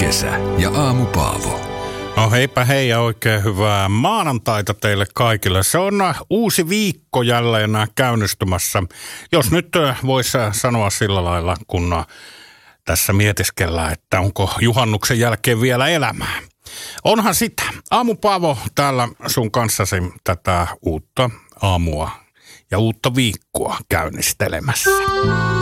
Kesä ja Aamu Paavo. No heipä hei ja oikein hyvää maanantaita teille kaikille. Se on uusi viikko jälleen käynnistymässä. Jos nyt voisi sanoa sillä lailla, kun tässä mietiskellään, että onko juhannuksen jälkeen vielä elämää. Onhan sitä. Aamu Paavo täällä sun kanssasi tätä uutta aamua ja uutta viikkoa käynnistelemässä.